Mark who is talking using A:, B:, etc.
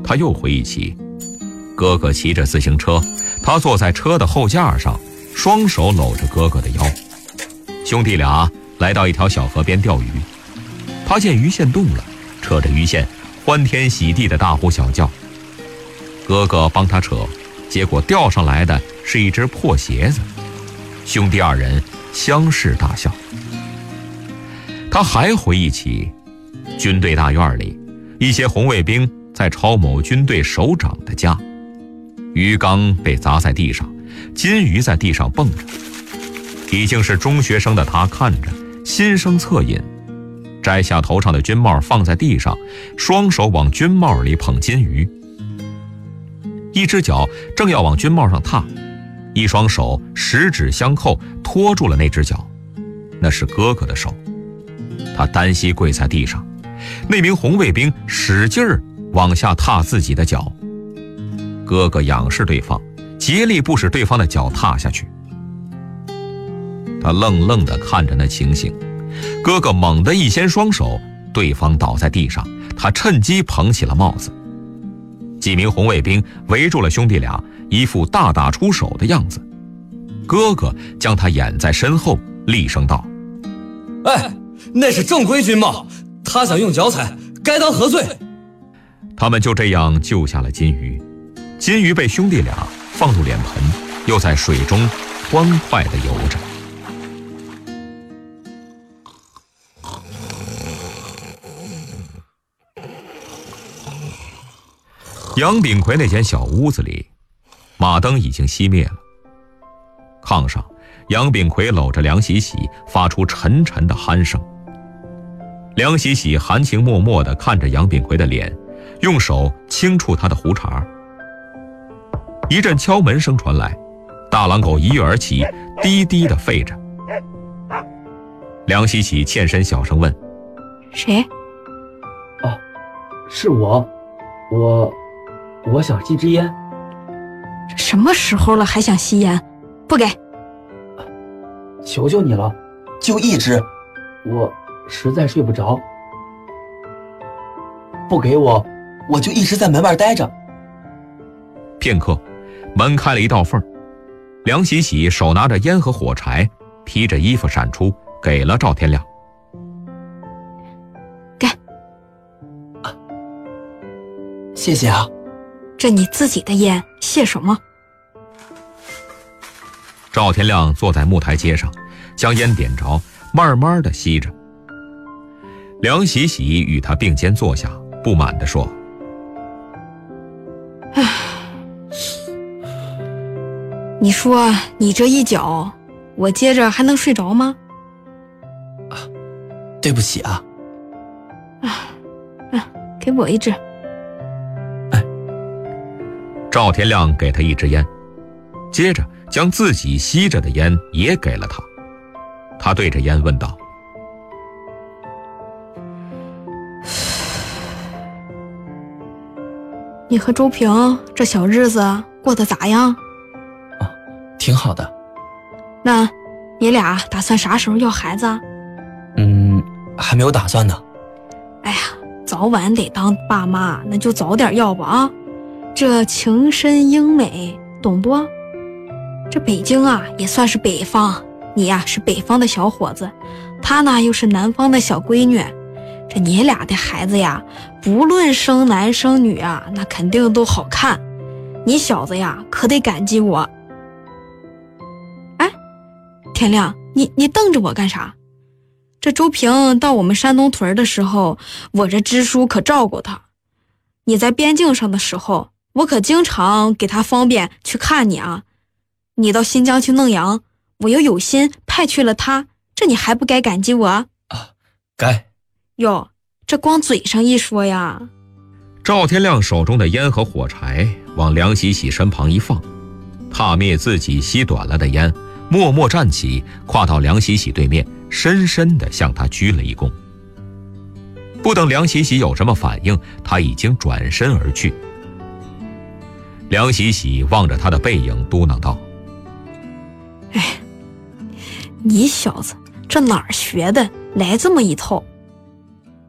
A: 他又回忆起，哥哥骑着自行车，他坐在车的后架上，双手搂着哥哥的腰。兄弟俩来到一条小河边钓鱼，他见鱼线动了，扯着鱼线，欢天喜地的大呼小叫。哥哥帮他扯，结果钓上来的是一只破鞋子。兄弟二人相视大笑。他还回忆起，军队大院里，一些红卫兵在抄某军队首长的家，鱼缸被砸在地上，金鱼在地上蹦着。已经是中学生的他看着，心生恻隐，摘下头上的军帽放在地上，双手往军帽里捧金鱼。一只脚正要往军帽上踏，一双手十指相扣拖住了那只脚，那是哥哥的手。他单膝跪在地上，那名红卫兵使劲儿往下踏自己的脚，哥哥仰视对方，竭力不使对方的脚踏下去。他愣愣地看着那情形，哥哥猛地一掀双手，对方倒在地上，他趁机捧起了帽子。几名红卫兵围住了兄弟俩，一副大打出手的样子。哥哥将他掩在身后，厉声道：
B: 哎，那是正规军帽，他想用脚踩，该当何罪？
A: 他们就这样救下了金鱼。金鱼被兄弟俩放入脸盆，又在水中欢快地游着。杨炳奎那间小屋子里，马灯已经熄灭了。炕上，杨炳奎搂着梁喜喜，发出沉沉的鼾声。梁喜喜含情脉脉地看着杨炳奎的脸，用手轻触他的胡茬。一阵敲门声传来，大狼狗一跃而起，低低地吠着。梁喜喜欠身小声问：
C: 谁？
D: 哦，是我想吸支烟。
C: 这什么时候了还想吸烟？不给！
D: 求求你了，就一支，我实在睡不着。不给我就一直在门外待着。
A: 片刻，门开了一道缝，梁喜喜手拿着烟和火柴，披着衣服闪出，给了赵天亮。
C: 给。
D: 谢谢啊。
C: 这你自己的烟，谢什么？
A: 赵天亮坐在木台阶上，将烟点着，慢慢地吸着。梁喜喜与他并肩坐下，不满地说：
C: 你说你这一觉，我接着还能睡着吗？
D: 对不起啊。
C: 给我一支。
A: 赵天亮给他一支烟，接着将自己吸着的烟也给了他。他对着烟问道：
C: 你和周平这小日子过得咋样？
D: 挺好的。
C: 那你俩打算啥时候要孩子啊？
D: 还没有打算呢。
C: 哎呀，早晚得当爸妈，那就早点要吧啊！这情深英美，懂不？这北京啊也算是北方，你呀是北方的小伙子，他呢又是南方的小闺女，这你俩的孩子呀，不论生男生女啊，那肯定都好看。你小子呀可得感激我。哎，天亮，你瞪着我干啥？这周平到我们山东屯的时候，我这支书可照顾他。你在边境上的时候，我可经常给他方便去看你啊。你到新疆去弄羊，我又有心派去了他，这你还不该感激我啊？
D: 该。
C: 哟，这光嘴上一说呀。
A: 赵天亮手中的烟和火柴往梁喜喜身旁一放，踏灭自己吸短了的烟，默默站起，跨到梁喜喜对面，深深地向他鞠了一躬。不等梁喜喜有什么反应，他已经转身而去。梁喜喜望着他的背影，嘟囔道：
C: 哎，你小子这哪儿学的来这么一套？